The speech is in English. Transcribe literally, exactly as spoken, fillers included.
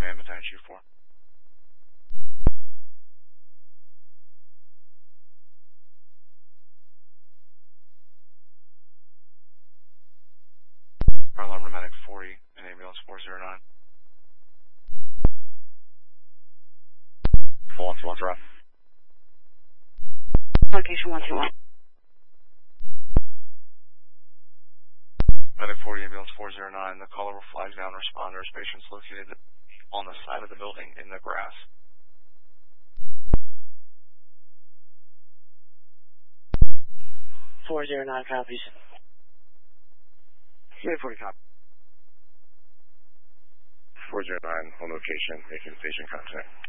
command, Battalion Chief four. Fire alarm medic forty and ambulance four zero nine. Full one two one, drop. Location one two one. Medic forty, ambulance four zero nine. The caller will flag down responders. Patients located on the side of the building in the grass. four zero nine copies. Unit forty copy. four zero nine, home location, making patient contact.